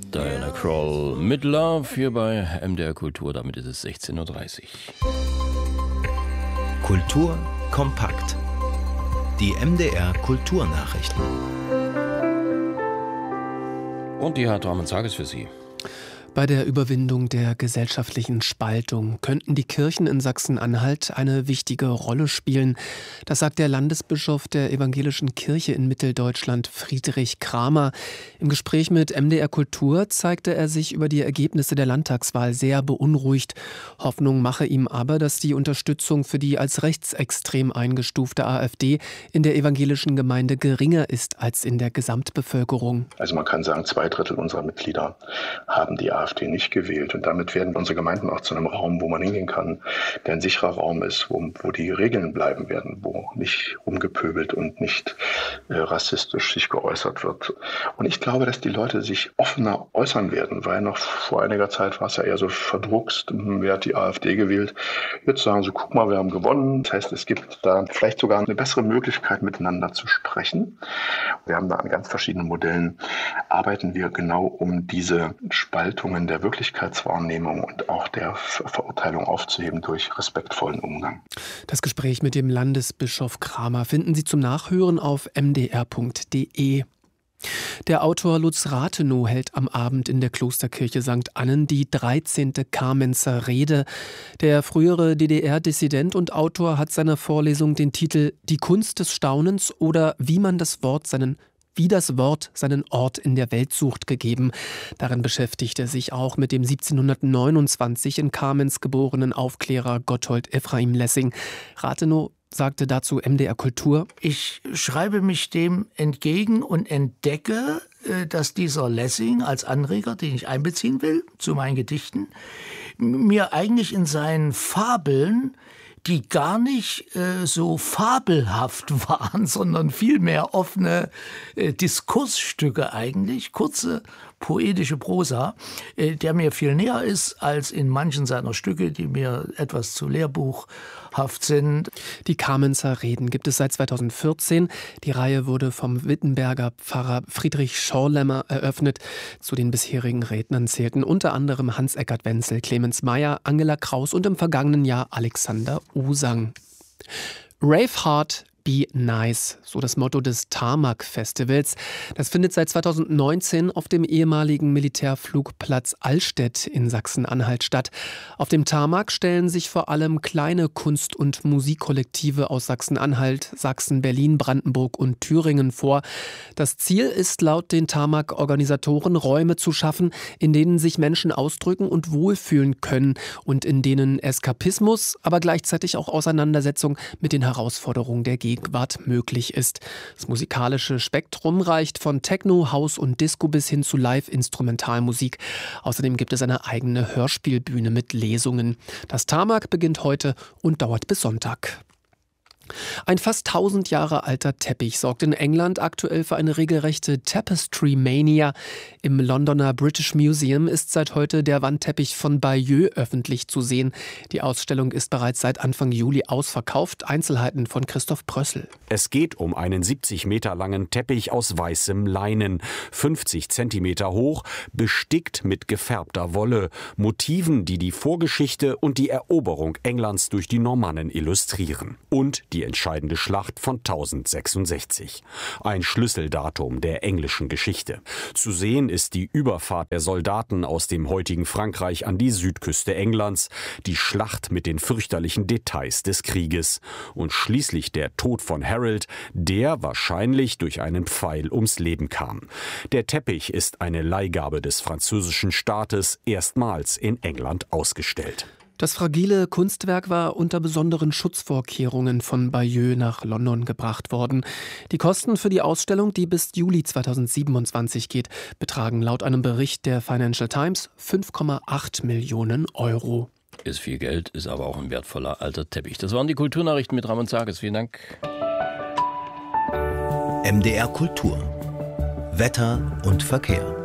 Diana Krall mit Love hier bei MDR Kultur. Damit ist es 16:30 Uhr. Kultur kompakt. Die MDR Kulturnachrichten. Und die hat Ramon Zages für Sie. Bei der Überwindung der gesellschaftlichen Spaltung könnten die Kirchen in Sachsen-Anhalt eine wichtige Rolle spielen. Das sagt der Landesbischof der Evangelischen Kirche in Mitteldeutschland, Friedrich Kramer. Im Gespräch mit MDR Kultur zeigte er sich über die Ergebnisse der Landtagswahl sehr beunruhigt. Hoffnung mache ihm aber, dass die Unterstützung für die als rechtsextrem eingestufte AfD in der evangelischen Gemeinde geringer ist als in der Gesamtbevölkerung. Also man kann sagen, 2/3 unserer Mitglieder haben die AfD nicht gewählt. Und damit werden unsere Gemeinden auch zu einem Raum, wo man hingehen kann, der ein sicherer Raum ist, wo die Regeln bleiben werden, wo nicht rumgepöbelt und nicht rassistisch sich geäußert wird. Und ich glaube, dass die Leute sich offener äußern werden, weil noch vor einiger Zeit war es ja eher so verdruckst, wer hat die AfD gewählt. Jetzt sagen sie, guck mal, wir haben gewonnen. Das heißt, es gibt da vielleicht sogar eine bessere Möglichkeit, miteinander zu sprechen. Wir haben da an ganz verschiedenen Modellen, arbeiten wir genau, um diese Spaltungen der Wirklichkeitswahrnehmung und auch der Verurteilung aufzuheben durch respektvollen Umgang. Das Gespräch mit dem Landesbischof Kramer finden Sie zum Nachhören auf mdr.de. Der Autor Lutz Rathenow hält am Abend in der Klosterkirche St. Annen die 13. Kamenzer Rede. Der frühere DDR-Dissident und Autor hat seiner Vorlesung den Titel »Die Kunst des Staunens« oder »Wie das Wort seinen Ort in der Welt sucht« gegeben. Darin beschäftigt er sich auch mit dem 1729 in Kamenz geborenen Aufklärer Gotthold Ephraim Lessing. Rathenow sagte dazu MDR Kultur: Ich schreibe mich dem entgegen und entdecke, dass dieser Lessing als Anreger, den ich einbeziehen will zu meinen Gedichten, mir eigentlich in seinen Fabeln, die gar nicht so fabelhaft waren, sondern vielmehr offene Diskursstücke eigentlich, kurze poetische Prosa, der mir viel näher ist als in manchen seiner Stücke, die mir etwas zu lehrbuchhaft sind. Die Kamenzer Reden gibt es seit 2014. Die Reihe wurde vom Wittenberger Pfarrer Friedrich Schorlemmer eröffnet. Zu den bisherigen Rednern zählten unter anderem Hans-Eckart Wenzel, Clemens Meyer, Angela Kraus und im vergangenen Jahr Alexander Usang. Rave Hard, Be Nice, so das Motto des Tarmac-Festivals. Das findet seit 2019 auf dem ehemaligen Militärflugplatz Allstedt in Sachsen-Anhalt statt. Auf dem Tarmac stellen sich vor allem kleine Kunst- und Musikkollektive aus Sachsen-Anhalt, Sachsen, Berlin, Brandenburg und Thüringen vor. Das Ziel ist laut den Tarmac-Organisatoren, Räume zu schaffen, in denen sich Menschen ausdrücken und wohlfühlen können und in denen Eskapismus, aber gleichzeitig auch Auseinandersetzung mit den Herausforderungen der Gegenwart möglich ist. Das musikalische Spektrum reicht von Techno, House und Disco bis hin zu Live-Instrumentalmusik. Außerdem gibt es eine eigene Hörspielbühne mit Lesungen. Das Tarmac beginnt heute und dauert bis Sonntag. Ein fast 1000 Jahre alter Teppich sorgt in England aktuell für eine regelrechte Tapestry-Mania. Im Londoner British Museum ist seit heute der Wandteppich von Bayeux öffentlich zu sehen. Die Ausstellung ist bereits seit Anfang Juli ausverkauft. Einzelheiten von Christoph Prössel. Es geht um einen 70 Meter langen Teppich aus weißem Leinen, 50 Zentimeter hoch, bestickt mit gefärbter Wolle, Motiven, die die Vorgeschichte und die Eroberung Englands durch die Normannen illustrieren. Und die entscheidende Schlacht von 1066. Ein Schlüsseldatum der englischen Geschichte. Zu sehen ist die Überfahrt der Soldaten aus dem heutigen Frankreich an die Südküste Englands, die Schlacht mit den fürchterlichen Details des Krieges und schließlich der Tod von Harold, der wahrscheinlich durch einen Pfeil ums Leben kam. Der Teppich ist eine Leihgabe des französischen Staates, erstmals in England ausgestellt. Das fragile Kunstwerk war unter besonderen Schutzvorkehrungen von Bayeux nach London gebracht worden. Die Kosten für die Ausstellung, die bis Juli 2027 geht, betragen laut einem Bericht der Financial Times 5,8 Millionen Euro. Ist viel Geld, ist aber auch ein wertvoller alter Teppich. Das waren die Kulturnachrichten mit Ramon Zages. Vielen Dank. MDR Kultur. Wetter und Verkehr.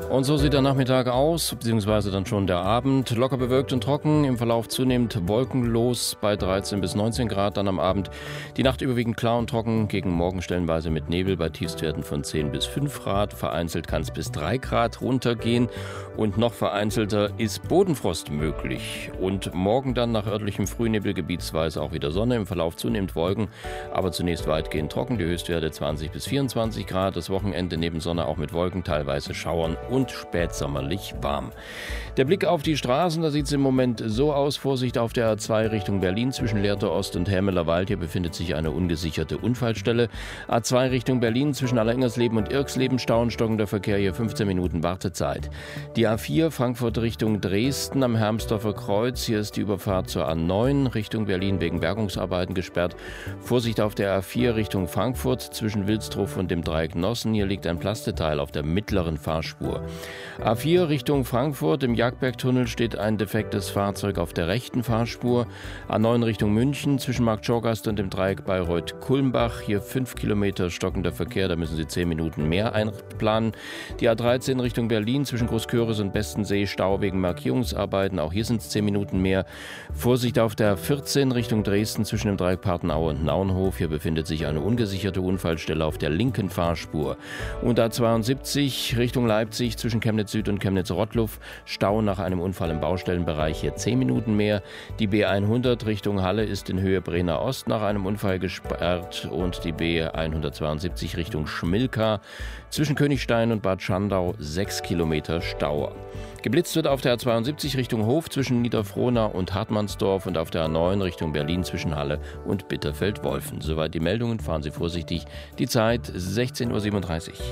Und so sieht der Nachmittag aus, beziehungsweise dann schon der Abend. Locker bewölkt und trocken, im Verlauf zunehmend wolkenlos bei 13 bis 19 Grad dann am Abend. Die Nacht überwiegend klar und trocken, gegen Morgen stellenweise mit Nebel bei Tiefstwerten von 10 bis 5 Grad. Vereinzelt kann es bis 3 Grad runtergehen und noch vereinzelter ist Bodenfrost möglich. Und morgen dann nach örtlichem Frühnebel gebietsweise auch wieder Sonne, im Verlauf zunehmend Wolken, aber zunächst weitgehend trocken, die Höchstwerte 20 bis 24 Grad. Das Wochenende neben Sonne auch mit Wolken, teilweise Schauern und spätsommerlich warm. Der Blick auf die Straßen, da sieht es im Moment so aus. Vorsicht auf der A2 Richtung Berlin zwischen Lehrte Ost und Hermeler Wald. Hier befindet sich eine ungesicherte Unfallstelle. A2 Richtung Berlin zwischen Allerengersleben und Irksleben. Stau und stockender Verkehr, hier 15 Minuten Wartezeit. Die A4 Frankfurt Richtung Dresden am Hermsdorfer Kreuz. Hier ist die Überfahrt zur A9 Richtung Berlin wegen Bergungsarbeiten gesperrt. Vorsicht auf der A4 Richtung Frankfurt zwischen Wilsdruff und dem Dreieck Nossen. Hier liegt ein Plasteteil auf der mittleren Fahrspur. A4 Richtung Frankfurt, im Jagdbergtunnel steht ein defektes Fahrzeug auf der rechten Fahrspur. A9 Richtung München, zwischen Marktschorgast und dem Dreieck Bayreuth-Kulmbach. Hier 5 Kilometer stockender Verkehr, da müssen Sie 10 Minuten mehr einplanen. Die A13 Richtung Berlin, zwischen Großköris und Bestensee, Stau wegen Markierungsarbeiten. Auch hier sind es 10 Minuten mehr. Vorsicht auf der 14 Richtung Dresden, zwischen dem Dreieck Partenaue und Naunhof. Hier befindet sich eine ungesicherte Unfallstelle auf der linken Fahrspur. Und A72 Richtung Leipzig, zwischen Chemnitz Süd und Chemnitz-Rottluff. Stau nach einem Unfall im Baustellenbereich, hier 10 Minuten mehr. Die B100 Richtung Halle ist in Höhe Brenner Ost nach einem Unfall gesperrt. Und die B172 Richtung Schmilka zwischen Königstein und Bad Schandau 6 Kilometer Stau. Geblitzt wird auf der A72 Richtung Hof zwischen Niederfrohna und Hartmannsdorf und auf der A9 Richtung Berlin zwischen Halle und Bitterfeld-Wolfen. Soweit die Meldungen, fahren Sie vorsichtig. Die Zeit 16:37 Uhr.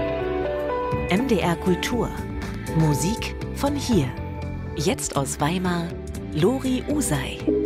MDR Kultur. Musik von hier. Jetzt aus Weimar, Lori Usai.